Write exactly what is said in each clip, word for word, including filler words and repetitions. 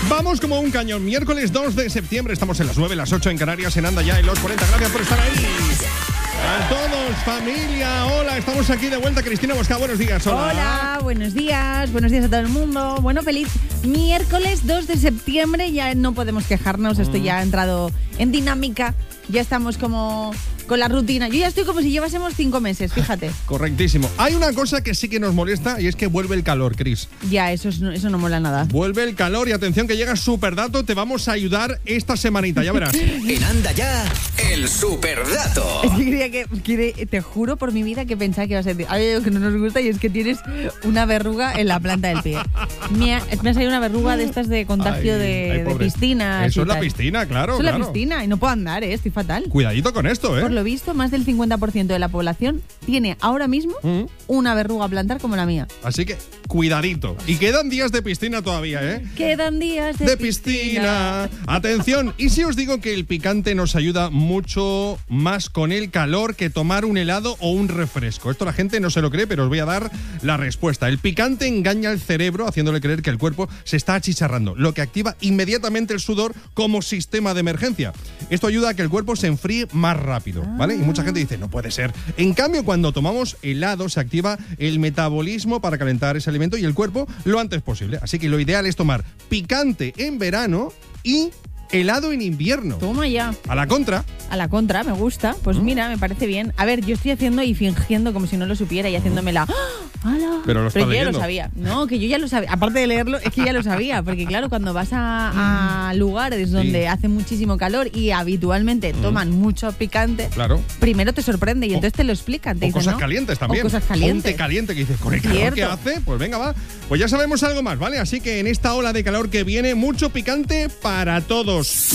Vamos como un cañón. Miércoles dos de septiembre, estamos en las nueve, las ocho en Canarias, en Anda Ya, en los cuarenta. Gracias por estar ahí. A todos, familia, hola, estamos aquí de vuelta. Cristina Bosca, buenos días. Hola. Hola, buenos días, buenos días a todo el mundo. Bueno, feliz miércoles dos de septiembre, ya no podemos quejarnos, esto ya ha entrado en dinámica, ya estamos como con la rutina. Yo ya estoy como si llevásemos cinco meses, fíjate. Correctísimo. Hay una cosa que sí que nos molesta y es que vuelve el calor, Cris. Ya, eso, es, eso no mola nada. Vuelve el calor y atención que llega Superdato, te vamos a ayudar esta semanita, ya verás. En Anda Ya, el Superdato. Es que creía que, que, te juro por mi vida que pensaba que iba a ser hay algo que no nos gusta y es que tienes una verruga en la planta del pie. Me ha, me ha salido una verruga de estas de contagio Ay, de, ay, de piscina. Eso es la piscina, claro. Eso es claro. la piscina y no puedo andar, ¿eh? Estoy fatal. Cuidadito con esto, ¿eh? Por lo visto, más del cincuenta por ciento de la población tiene ahora mismo Mm. una verruga plantar como la mía. Así que cuidadito. Y quedan días de piscina todavía, ¿eh? Quedan días de, de piscina. Atención, ¿y si os digo que el picante nos ayuda mucho más con el calor que tomar un helado o un refresco? Esto la gente no se lo cree, pero os voy a dar la respuesta. El picante engaña al cerebro haciéndole creer que el cuerpo se está achicharrando, lo que activa inmediatamente el sudor como sistema de emergencia. Esto ayuda a que el cuerpo se enfríe más rápido, ¿vale? Y mucha gente dice, no puede ser. En cambio, cuando tomamos helado se activa el metabolismo para calentar ese alimento y el cuerpo lo antes posible. Así que lo ideal es tomar picante en verano y helado en invierno. Toma ya. A la contra. A la contra, me gusta. Pues ¿Mm? mira, me parece bien. A ver, yo estoy haciendo y fingiendo como si no lo supiera y haciéndome la... ¡Hala! Pero lo está Pero yo ya leyendo. lo sabía. No, que yo ya lo sabía. Aparte de leerlo, es que ya lo sabía. Porque claro, cuando vas a, a lugares donde Sí. hace muchísimo calor y habitualmente toman mucho picante, Claro. primero te sorprende y entonces te lo explican. Te O dicen, cosas ¿no? calientes también. O cosas O un calientes. té caliente que dices, con el calor que Cierto. hace, pues venga, va. Pues ya sabemos algo más, ¿vale? Así que en esta ola de calor que viene, mucho picante para todos.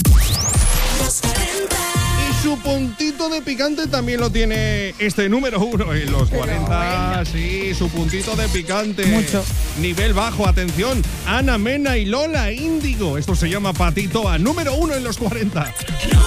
Y su puntito de picante también lo tiene este número uno en los cuarenta. Sí, su puntito de picante. Mucho. Nivel bajo, atención. Ana Mena y Lola Índigo. Esto se llama Patito a número uno en los cuarenta.